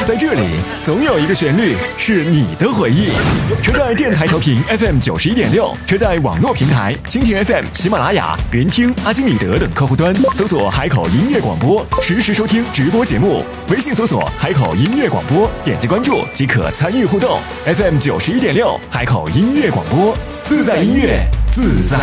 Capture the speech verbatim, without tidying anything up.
在这里，总有一个旋律是你的回忆。车载电台调频 F M 九十一点六，车载网络平台蜻蜓 F M、喜马拉雅、云听、阿基米德等客户端搜索海口音乐广播，实时收听直播节目。微信搜索海口音乐广播，点击关注即可参与互动。F M 九十一点六，海口音乐广播，自在音乐，自在